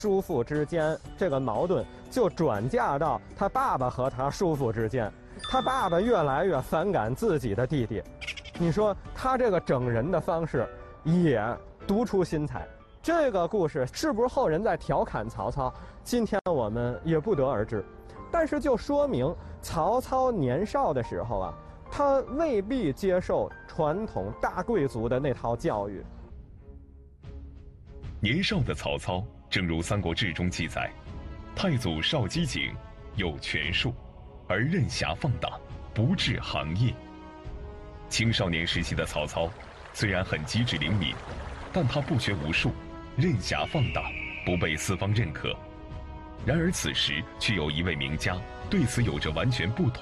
叔父之间，这个矛盾就转嫁到他爸爸和他叔父之间。他爸爸越来越反感自己的弟弟，你说他这个整人的方式也独出心裁。这个故事是不是后人在调侃曹操？今天我们也不得而知。但是就说明曹操年少的时候啊，他未必接受传统大贵族的那套教育。 年少的曹操，正如《三国志》中记载，太祖少机警，有权术，而任侠放荡，不治行业。青少年时期的曹操，虽然很机智灵敏，但他不学无术，任侠放荡，不被四方认可。然而此时却有一位名家对此有着完全不同